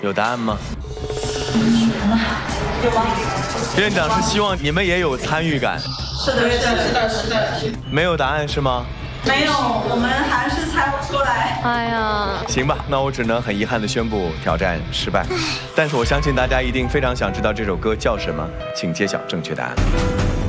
有答案吗？ 有吗？ 院长是希望你们也有参与感。 是的，是的。 没有答案是吗？ 没有，我们还是猜不出来。 哎呀， 行吧，那我只能很遗憾地宣布挑战失败。但是我相信大家一定非常想知道这首歌叫什么，请揭晓正确答案。